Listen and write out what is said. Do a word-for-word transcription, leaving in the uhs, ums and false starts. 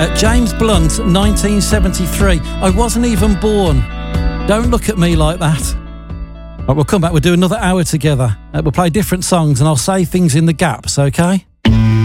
Uh, James Blunt, nineteen seventy-three. I wasn't even born. Don't look at me like that. Right, we'll come back, we'll do another hour together. Uh, we'll play different songs and I'll say things in the gaps, okay?